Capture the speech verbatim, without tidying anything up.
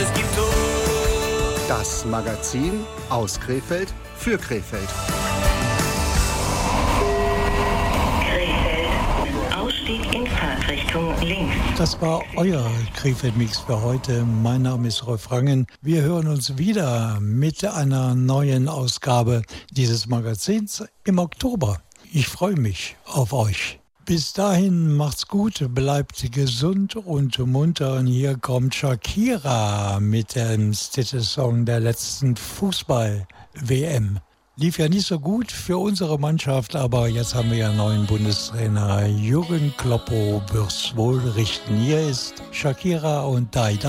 es gibt Tod. Das Magazin aus Krefeld für Krefeld. Krefeld. Ausstieg in Fahrtrichtung links. Das war euer Krefeld-Mix für heute. Mein Name ist Rolf Rangen. Wir hören uns wieder mit einer neuen Ausgabe dieses Magazins im Oktober. Ich freue mich auf euch. Bis dahin macht's gut, bleibt gesund und munter. Und hier kommt Shakira mit dem Titelsong der letzten Fußball-W M. Lief ja nicht so gut für unsere Mannschaft, aber jetzt haben wir ja einen neuen Bundestrainer. Jürgen Kloppo wird's wohl richten. Hier ist Shakira und Dai Dai.